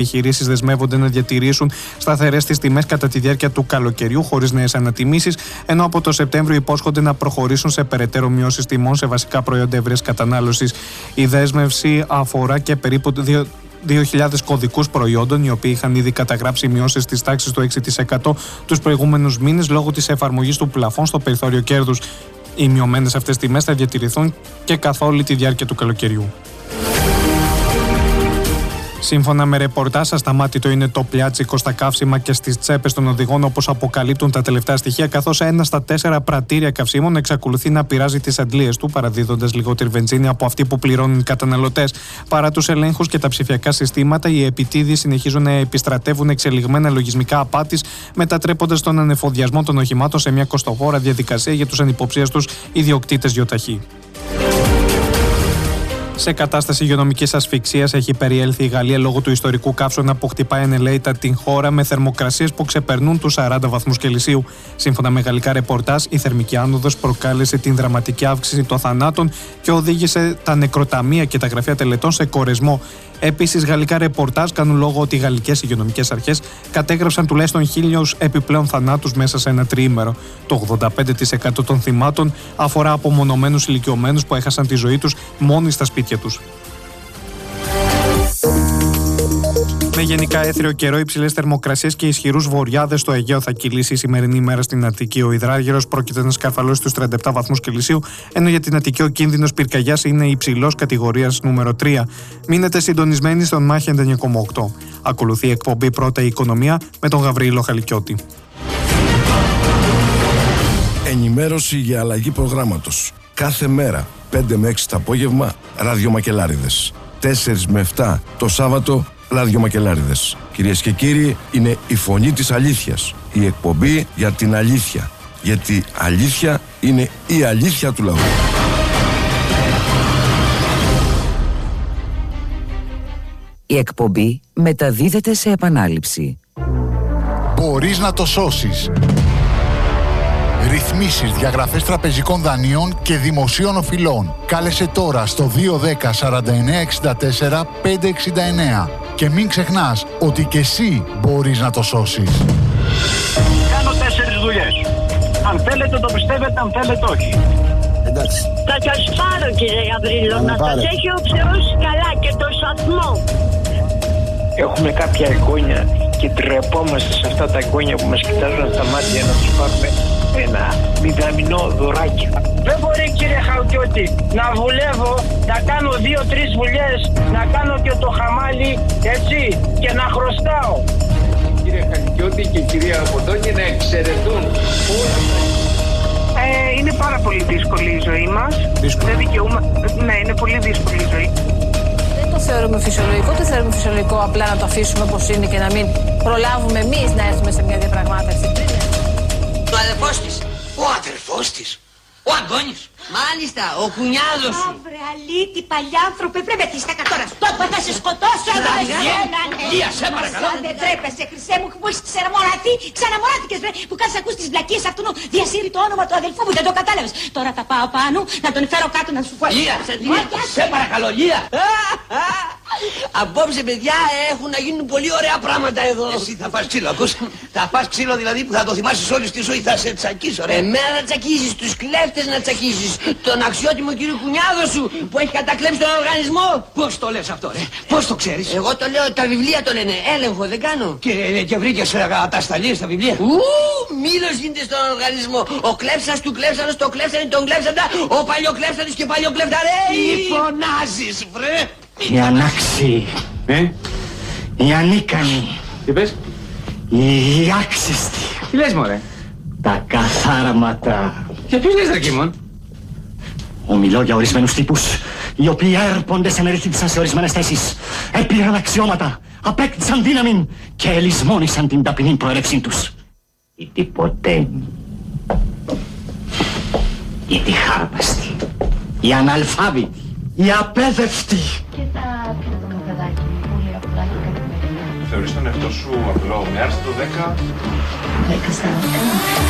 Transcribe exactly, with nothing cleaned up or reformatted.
Οι επιχειρήσεις δεσμεύονται να διατηρήσουν σταθερές τις τιμές κατά τη διάρκεια του καλοκαιριού χωρίς νέες ανατιμήσεις, ενώ από το Σεπτέμβριο υπόσχονται να προχωρήσουν σε περαιτέρω μειώσεις τιμών σε βασικά προϊόντα ευρείας κατανάλωσης. Η δέσμευση αφορά και περίπου δύο χιλιάδες κωδικούς προϊόντων, οι οποίοι είχαν ήδη καταγράψει μειώσεις της τάξης του έξι τοις εκατό τους προηγούμενους μήνες λόγω της εφαρμογής του πλαφών στο περιθώριο κέρδους. Οι μειωμένες αυτές τιμές θα διατηρηθούν και καθ' όλη τη διάρκεια του καλοκαιριού. Σύμφωνα με ρεπορτάζ, ασταμάτητο είναι το πλιάτσικο στα καύσιμα και στις τσέπες των οδηγών, όπως αποκαλύπτουν τα τελευταία στοιχεία, καθώς ένα στα τέσσερα πρατήρια καυσίμων εξακολουθεί να πειράζει τις αντλίες του, παραδίδοντας λιγότερη βενζίνη από αυτή που πληρώνουν οι καταναλωτές. Παρά τους ελέγχους και τα ψηφιακά συστήματα, οι επιτίδιοι συνεχίζουν να επιστρατεύουν εξελιγμένα λογισμικά απάτης, μετατρέποντας τον ανεφοδιασμό των οχημάτων σε μια κοστοβόρα διαδικασία για τους ανυποψίαστους ιδιοκτήτες γιοταχή. Σε κατάσταση υγειονομικής ασφυξίας έχει περιέλθει η Γαλλία λόγω του ιστορικού καύσωνα που χτυπάει ανελαίητα την χώρα με θερμοκρασίες που ξεπερνούν τους σαράντα βαθμούς Κελσίου. Σύμφωνα με γαλλικά ρεπορτάζ, η θερμική άνοδος προκάλεσε την δραματική αύξηση των θανάτων και οδήγησε τα νεκροταμεία και τα γραφεία τελετών σε κορεσμό. Επίσης, γαλλικά ρεπορτάζ κάνουν λόγο ότι οι γαλλικές υγειονομικές αρχές κατέγραψαν τουλάχιστον χίλιους επιπλέον θανάτους μέσα σε ένα τριήμερο. Το ογδόντα πέντε τοις εκατό των θυμάτων αφορά απομονωμένους ηλικιωμένους που έχασαν τη ζωή τους μόνοι στα σπίτια τους. Με γενικά έθριο καιρό, υψηλές θερμοκρασίες και ισχυρούς βοριάδες στο Αιγαίο θα κυλήσει η σημερινή ημέρα στην Αττική. Ο υδράργυρος πρόκειται να σκαρφαλώσει τους τριάντα επτά βαθμούς Κελσίου, ενώ για την Αττική ο κίνδυνος πυρκαγιάς είναι υψηλός κατηγορίας νούμερο τρία. Μείνετε συντονισμένοι στον Μάχη ενενήντα κόμμα οκτώ. Ακολουθεί η εκπομπή Πρώτα η Οικονομία με τον Γαβρίλο Χαλικιώτη. Ενημέρωση για αλλαγή προγράμματος. Κάθε μέρα, πέντε με έξι το απόγευμα, ραδιομακελάριδες. τέσσερα με επτά το Σάββατο, ραδιομακελάριδες. Κυρίες και κύριοι, είναι η φωνή της αλήθειας. Η εκπομπή για την αλήθεια. Γιατί αλήθεια είναι η αλήθεια του λαού. Η εκπομπή μεταδίδεται σε επανάληψη. Μπορείς να το σώσεις. Ρυθμίσεις, διαγραφές τραπεζικών δανείων και δημοσίων οφειλών. Κάλεσε τώρα στο δύο ένα μηδέν σαράντα εννέα εξήντα τέσσερα πεντακόσια εξήντα εννέα και μην ξεχνάς ότι και εσύ μπορείς να το σώσεις. Κάνω τέσσερις δουλειές. Αν θέλετε το πιστεύετε, αν θέλετε όχι. Εντάξει. Θα σας πάρω, κύριε Γαβρίλο, να σας έχει ο Θεός καλά και το σταθμό. Έχουμε κάποια εγγόνια και τρεπόμαστε σε αυτά τα εγγόνια που μας κοιτάζουν στα μάτια να τους πάρουμε ένα μηδαμινό δωράκι. Δεν μπορεί, κύριε Χαλκιώτη, να βουλεύω, να κάνω δύο-τρεις βουλιές, να κάνω και το χαμάλι, έτσι, και να χρωστάω. Κύριε Χαλκιώτη και κυρία Αποντώνη να εξαιρετούν όλα τα... Ε, είναι πάρα πολύ δύσκολη η ζωή μας. Δεν δικαιούμαι. Ναι, είναι πολύ δύσκολη η ζωή. Δεν το θεωρούμε φυσιολογικό, δεν θεωρούμε φυσιολογικό απλά να το αφήσουμε όπως είναι και να μην προλάβουμε εμείς να έρθουμε σε μια διαπραγμάτευση. Ο αδερφός της. Ο αδερφός της. Ο Αντώνης. Μάλιστα, ο κουνιάδος σου. Αύρε, αλήτη, παλιάνθρωπε, πρέπει να τα κατώρα. Στόπα, θα σε σκοτώσω. Λία, σε παρακαλώ. Δεν τρέπεσαι, χρυσέ μου, που έχεις ξαναμοραθεί. Ξαναμοράθηκες, βρε, που κάνεις ακούς τις βλακίες αυτού νου. Διασύρει το όνομα του αδελφού μου, δεν το κατάλαβες. Τώρα θα πάω πάνω, να τον φέρω κάτω να σου πω. Λία, σε παρακαλώ, Λία. Απόψε, παιδιά, έχουν να γίνουν πολύ ωραία πράγματα εδώ. Εσύ θα φας ξύλο, ακούς. Θα φας ξύλο δηλαδή που θα το θυμάσεις όλη τη ζωή, θα σε τσακίσω, ρε. Εμένα να τσακίσεις, τους κλέφτες να τσακίσεις. Τον αξιότιμο κύριο κουνιάδο σου που έχει κατακλέψει τον οργανισμό. Πώς το λες αυτό, ρε, πώς το ξέρεις? Εγώ το λέω, τα βιβλία το λένε, έλεγχο δεν κάνω. Και, και βρήκες ατασταλίες στα βιβλία. Ου, μήλος γίνεται στον οργανισμό. Ο κλέψας του κλέψανος, το κλέψανε, τον κλέψαντα. Ο παλιοκλέψανος και παλιοκλέφταρε. Τι φωνάζεις, βρε? Οι ανάξιοι, ε, οι ανίκανοι. Τι πες? Οι άξιστοι. Τι λες, μωρέ? Τα καθάρματα. Για ποιους λες, ρε Κίμων? Ομιλώ για ορισμένους τύπους, οι οποίοι έρπονται σε μερίδισαν σε ορισμένες θέσεις, έπειραν αξιώματα, απέκτησαν δύναμη και ελισμόνησαν την ταπεινή προέλευσή τους. Οι τυποτέμοι, οι τυχάρπαστοι, οι αναλφάβητοι, οι απέδευτοι. Και τα παιδάκια, πολύ απλά και κατημερινά. Θεωρείς τον εαυτό σου απλό, με άρεσε το δέκα. δέκα στα δέκα.